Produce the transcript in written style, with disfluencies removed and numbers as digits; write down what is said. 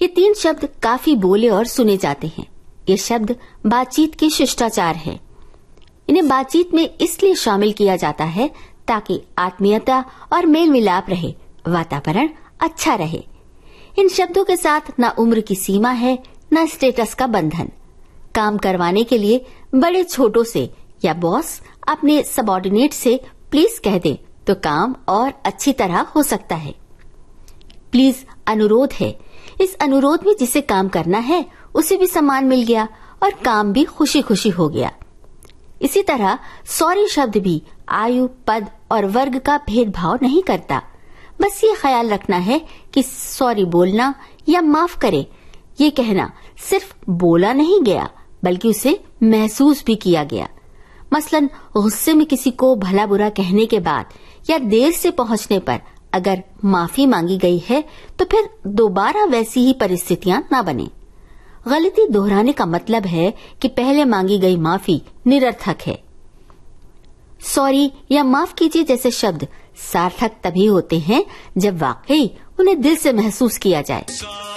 ये 3 शब्द काफी बोले और सुने जाते हैं। ये शब्द बातचीत के शिष्टाचार है। इन्हें बातचीत में इसलिए शामिल किया जाता है ताकि आत्मीयता और मेल मिलाप रहे, वातावरण अच्छा रहे। इन शब्दों के साथ न उम्र की सीमा है, न स्टेटस का बंधन। काम करवाने के लिए बड़े छोटों से या बॉस अपने सबऑर्डिनेट से प्लीज कह दे तो काम और अच्छी तरह हो सकता है। प्लीज अनुरोध है। इस अनुरोध में जिसे काम करना है उसे भी सम्मान मिल गया और काम भी खुशी खुशी हो गया। इसी तरह सॉरी शब्द भी आयु, पद और वर्ग का भेदभाव नहीं करता। बस ये ख्याल रखना है कि सॉरी बोलना या माफ करे ये कहना सिर्फ बोला नहीं गया बल्कि उसे महसूस भी किया गया। मसलन गुस्से में किसी को भला बुरा कहने के बाद या देर से पहुंचने पर अगर माफी मांगी गई है तो फिर दोबारा वैसी ही परिस्थितियां न बने। गलती दोहराने का मतलब है कि पहले मांगी गई माफी निरर्थक है। सॉरी या माफ कीजिए जैसे शब्द सार्थक तभी होते हैं जब वाकई उन्हें दिल से महसूस किया जाए।